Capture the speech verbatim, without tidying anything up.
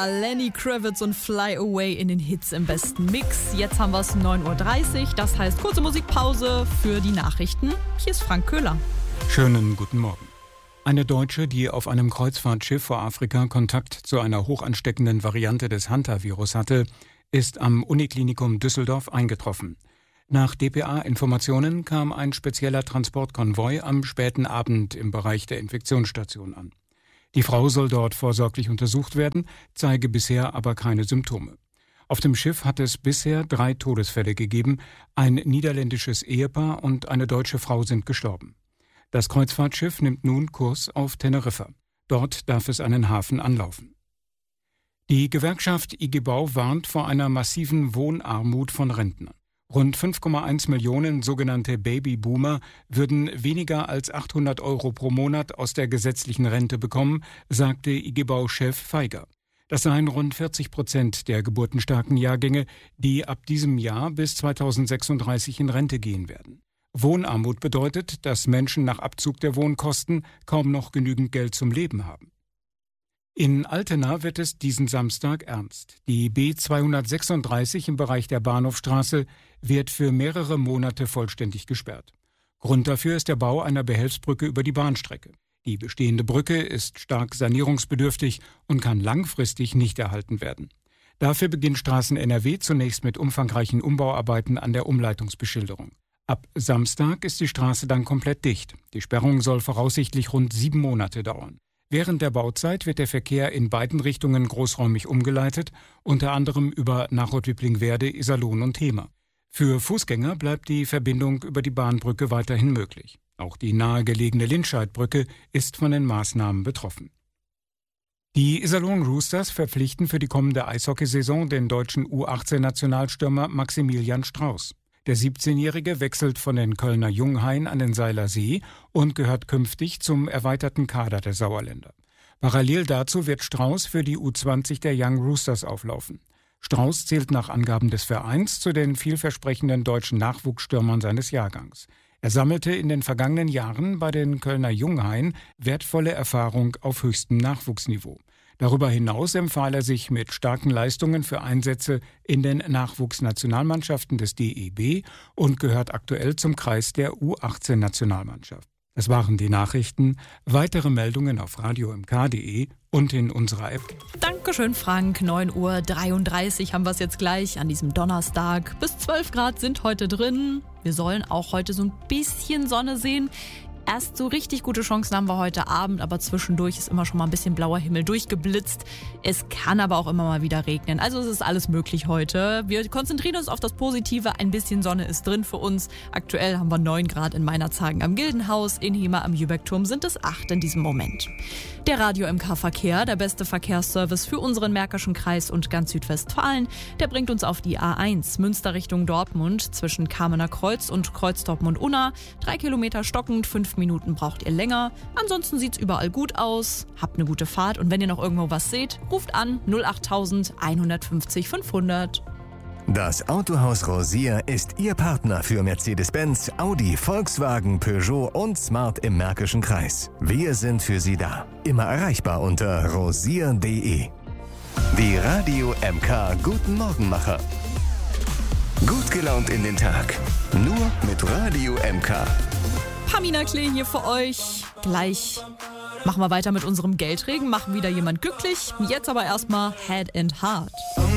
war Lenny Kravitz und Fly Away in den Hits im besten Mix. Jetzt haben wir es neun Uhr dreißig, das heißt kurze Musikpause für die Nachrichten. Hier ist Frank Köhler. Schönen guten Morgen. Eine Deutsche, die auf einem Kreuzfahrtschiff vor Afrika Kontakt zu einer hochansteckenden Variante des Hantavirus hatte, ist am Uniklinikum Düsseldorf eingetroffen. Nach D P A-Informationen kam ein spezieller Transportkonvoi am späten Abend im Bereich der Infektionsstation an. Die Frau soll dort vorsorglich untersucht werden, zeige bisher aber keine Symptome. Auf dem Schiff hat es bisher drei Todesfälle gegeben. Ein niederländisches Ehepaar und eine deutsche Frau sind gestorben. Das Kreuzfahrtschiff nimmt nun Kurs auf Teneriffa. Dort darf es einen Hafen anlaufen. Die Gewerkschaft I G Bau warnt vor einer massiven Wohnarmut von Rentnern. Rund fünf Komma eins Millionen sogenannte Babyboomer würden weniger als achthundert Euro pro Monat aus der gesetzlichen Rente bekommen, sagte I G Bau-Chef Feiger. Das seien rund vierzig Prozent der geburtenstarken Jahrgänge, die ab diesem Jahr bis zweitausendsechsunddreißig in Rente gehen werden. Wohnarmut bedeutet, dass Menschen nach Abzug der Wohnkosten kaum noch genügend Geld zum Leben haben. In Altena wird es diesen Samstag ernst. Die B zweihundertsechsunddreißig im Bereich der Bahnhofstraße wird für mehrere Monate vollständig gesperrt. Grund dafür ist der Bau einer Behelfsbrücke über die Bahnstrecke. Die bestehende Brücke ist stark sanierungsbedürftig und kann langfristig nicht erhalten werden. Dafür beginnt Straßen N R W zunächst mit umfangreichen Umbauarbeiten an der Umleitungsbeschilderung. Ab Samstag ist die Straße dann komplett dicht. Die Sperrung soll voraussichtlich rund sieben Monate dauern. Während der Bauzeit wird der Verkehr in beiden Richtungen großräumig umgeleitet, unter anderem über Nachrott-Wippling-Werde, Iserlohn und Hemer. Für Fußgänger bleibt die Verbindung über die Bahnbrücke weiterhin möglich. Auch die nahegelegene Lindscheidbrücke ist von den Maßnahmen betroffen. Die Iserlohn Roosters verpflichten für die kommende Eishockeysaison den deutschen U achtzehn-Nationalstürmer Maximilian Strauß. Der siebzehnjährige wechselt von den Kölner Junghain an den Seiler See und gehört künftig zum erweiterten Kader der Sauerländer. Parallel dazu wird Strauß für die U zwanzig der Young Roosters auflaufen. Strauß zählt nach Angaben des Vereins zu den vielversprechenden deutschen Nachwuchsstürmern seines Jahrgangs. Er sammelte in den vergangenen Jahren bei den Kölner Junghain wertvolle Erfahrung auf höchstem Nachwuchsniveau. Darüber hinaus empfahl er sich mit starken Leistungen für Einsätze in den Nachwuchsnationalmannschaften des D E B und gehört aktuell zum Kreis der U achtzehn-Nationalmannschaft. Das waren die Nachrichten. Weitere Meldungen auf radio m k punkt d e und in unserer App. Dankeschön, Frank. neun Uhr dreiunddreißig haben wir es jetzt gleich an diesem Donnerstag. Bis zwölf Grad sind heute drin. Wir sollen auch heute so ein bisschen Sonne sehen. Erst so richtig gute Chancen haben wir heute Abend, aber zwischendurch ist immer schon mal ein bisschen blauer Himmel durchgeblitzt. Es kann aber auch immer mal wieder regnen. Also es ist alles möglich heute. Wir konzentrieren uns auf das Positive. Ein bisschen Sonne ist drin für uns. Aktuell haben wir neun Grad in Meinerzhagen am Gildenhaus. In Hemer am Jübeckturm sind es acht in diesem Moment. Der Radio M K Verkehr, der beste Verkehrsservice für unseren Märkischen Kreis und ganz Südwestfalen, der bringt uns auf die A eins, Münster Richtung Dortmund, zwischen Kamener Kreuz und Kreuz Dortmund-Unna. Drei Kilometer stockend, fünf Minuten braucht ihr länger. Ansonsten sieht's überall gut aus. Habt eine gute Fahrt und wenn ihr noch irgendwo was seht, ruft an null acht eins fünf null fünfhundert. Das Autohaus Rosier ist Ihr Partner für Mercedes-Benz, Audi, Volkswagen, Peugeot und Smart im Märkischen Kreis. Wir sind für Sie da. Immer erreichbar unter rosier punkt d e. Die Radio M K Guten Morgenmacher. Gut gelaunt in den Tag. Nur mit Radio M K. Pamina Klee hier für euch. Gleich machen wir weiter mit unserem Geldregen, machen wieder jemand glücklich. Jetzt aber erstmal Head and Heart.